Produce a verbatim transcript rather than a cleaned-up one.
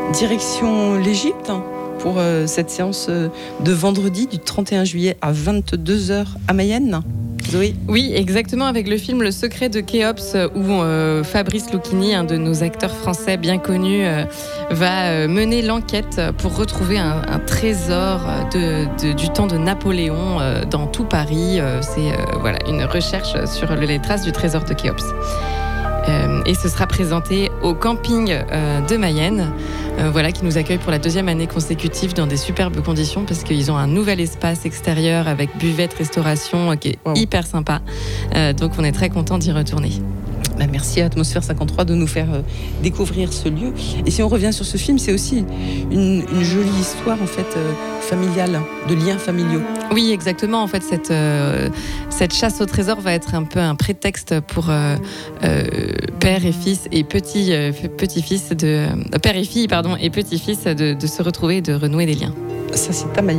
Direction l'Égypte pour euh, cette séance euh, de vendredi du trente et un juillet à vingt-deux heures à Mayenne. Zoé. Oui, exactement, avec le film Le Secret de Khéops, où euh, Fabrice Lucchini, un de nos acteurs français bien connus, euh, va euh, mener l'enquête pour retrouver un, un trésor de, de, du temps de Napoléon euh, dans tout Paris. Euh, c'est euh, voilà, une recherche sur les traces du trésor de Khéops. Euh, et ce sera présenté au camping euh, de Mayenne, euh, voilà, qui nous accueille pour la deuxième année consécutive dans des superbes conditions parce qu'ils ont un nouvel espace extérieur avec buvette, restauration euh, qui est wow. hyper sympa. Euh, donc on est très content d'y retourner. Bah merci à Atmosphère cinquante-trois de nous faire euh, découvrir ce lieu. Et si on revient sur ce film, c'est aussi une, une jolie histoire en fait euh, familiale, de liens familiaux. Oui, exactement. En fait, cette euh, cette chasse au trésor va être un peu un prétexte pour euh, euh, père et fils et petit euh, petit-fils de euh, père et fille pardon et petit-fils de, de se retrouver et de renouer des liens. Ça c'est ta manière.